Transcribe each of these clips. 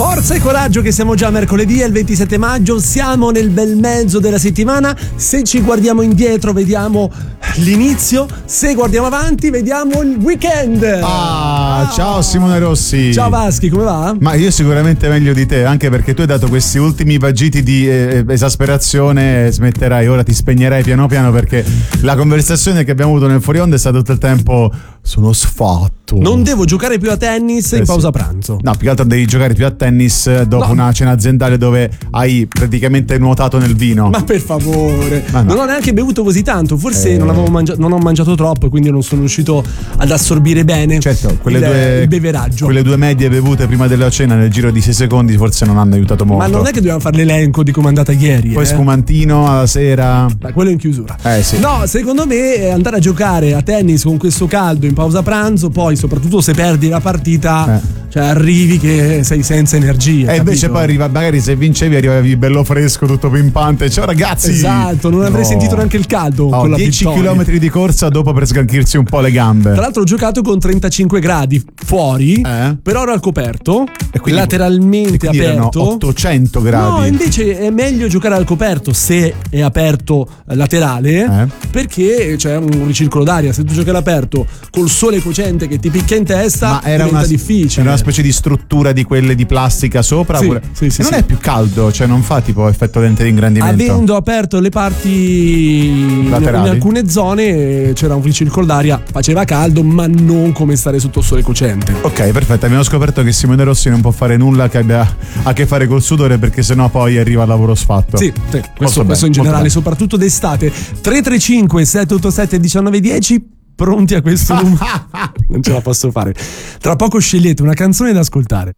Forza e coraggio che siamo già mercoledì, è il 27 maggio, siamo nel bel mezzo della settimana. Se ci guardiamo indietro vediamo l'inizio, se guardiamo avanti vediamo il weekend. Ciao Simone Rossi. Ciao Vaschi, come va? Ma io sicuramente meglio di te, anche perché tu hai dato questi ultimi vagiti di esasperazione. Smetterai, ora ti spegnerai piano piano, perché la conversazione che abbiamo avuto nel fuori onda è stata tutto il tempo: sono sfatto, non devo giocare più a tennis in pausa pranzo. No, più che altro devi giocare più a tennis dopo una cena aziendale dove hai praticamente nuotato nel vino. Ma per favore, no. Non ho neanche bevuto così tanto, forse non ho mangiato troppo e quindi non sono riuscito ad assorbire bene il beveraggio. Quelle due medie bevute prima della cena nel giro di 6 secondi forse non hanno aiutato molto. Ma non è che dobbiamo fare l'elenco di come è andata ieri. Poi spumantino alla sera. Ma quello in chiusura. Sì. No, secondo me andare a giocare a tennis con questo caldo in pausa pranzo, poi soprattutto se perdi la partita, cioè arrivi che sei senza energia. E invece poi arriva, magari se vincevi arrivavi bello fresco, tutto pimpante. Ciao ragazzi. Esatto, non avrei sentito neanche il caldo. Con la 10 vittoria. km di corsa dopo per sganchirsi un po' le gambe. Tra l'altro ho giocato con 35 gradi fuori, però ero al coperto, e quindi, lateralmente aperto. 800 gradi. No, invece è meglio giocare al coperto se è aperto laterale, perché c'è un ricircolo d'aria. Se tu giochi all'aperto col sole cocente che ti picchia in testa, diventa difficile. Era una specie di struttura di quelle di plastica sopra? Sì, non è più caldo, cioè non fa tipo effetto lente di ingrandimento? Avendo aperto le parti laterali, in alcune zone c'era un ricircolo d'aria, faceva caldo, ma non come stare sotto il sole cocente. Ok, perfetto. Abbiamo scoperto che Simone Rossi non può fare nulla che abbia a che fare col sudore, perché sennò poi arriva al lavoro sfatto. Sì, questo in generale, soprattutto d'estate. 335 787 1910. Pronti a questo numero? Non ce la posso fare. Tra poco scegliete una canzone da ascoltare.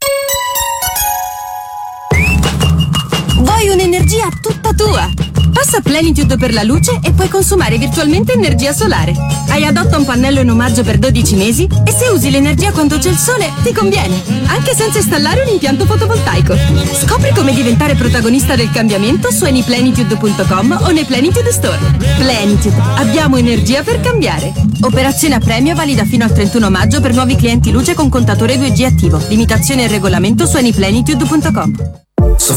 Vuoi un'energia tutta tua? Passa Plenitude per la luce e puoi consumare virtualmente energia solare. Hai Adotta un pannello in omaggio per 12 mesi e se usi l'energia quando c'è il sole ti conviene, anche senza installare un impianto fotovoltaico. Scopri come diventare protagonista del cambiamento su anyplenitude.com o nei Plenitude Store. Plenitude, abbiamo energia per cambiare. Operazione a premio valida fino al 31 maggio per nuovi clienti luce con contatore 2G attivo. Limitazioni e regolamento su anyplenitude.com.